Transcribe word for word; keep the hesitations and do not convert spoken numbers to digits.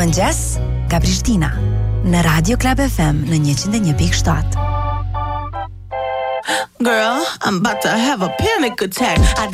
Mëngjes nga Prishtina në Radio Club F M në one oh one pikë seven. Girl, I'm about to have a panic attack. I